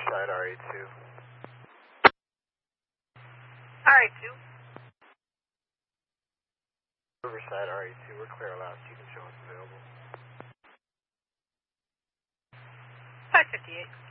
Riverside RA2. RA2. Riverside RA2, we're clear loud. You can show us available. 558.